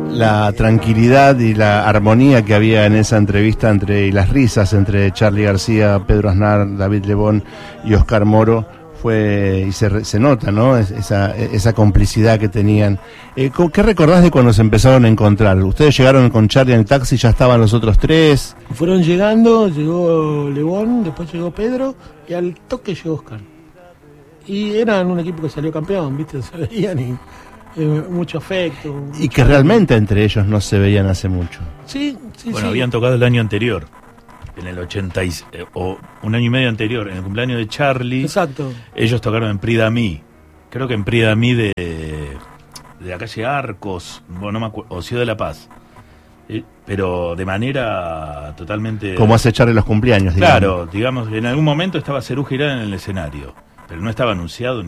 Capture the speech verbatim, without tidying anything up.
la tranquilidad y la armonía que había en esa entrevista entre y las risas entre Charly García, Pedro Aznar, David Lebón y Oscar Moro fue y se, se nota, ¿no? Esa, esa complicidad que tenían. Eh, ¿Qué recordás de cuando se empezaron a encontrar? Ustedes llegaron con Charly en el taxi, ya estaban los otros tres. Fueron llegando, llegó Lebón, después llegó Pedro y al toque llegó Oscar. Y eran un equipo que salió campeón, ¿viste? Se veían y eh, mucho afecto. Y mucho que realmente entre ellos no se veían hace mucho. Sí, sí, Bueno, sí. habían tocado el año anterior. En el ochenta y, eh, o un año y medio anterior, en el cumpleaños de Charly. Exacto. Ellos tocaron en Pridamí. Creo que en Pridamí de, de la calle Arcos, bueno, no me acuerdo, o Ciudad de la Paz. Eh, pero de manera totalmente... Como hace Charly los cumpleaños, digamos. Claro, digamos, en algún momento estaba Serú Girán en el escenario, pero no estaba anunciado ni